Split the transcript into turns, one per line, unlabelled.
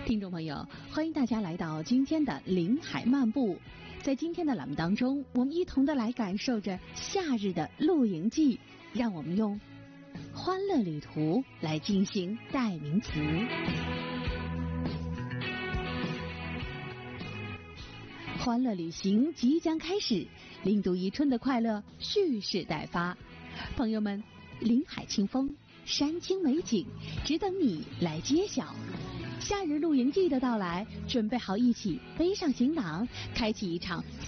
听众朋友，欢迎大家来到今天的临海漫步。在今天的栏目当中，我们一同的来感受着夏日的露营季，让我们用欢乐旅途来进行代名词。欢乐旅行即将开始，零度一春的快乐蓄势待发。朋友们，临海清风，山清美景，只等你来揭晓。夏日露营季的到来，准备好一起背上行囊，开启一场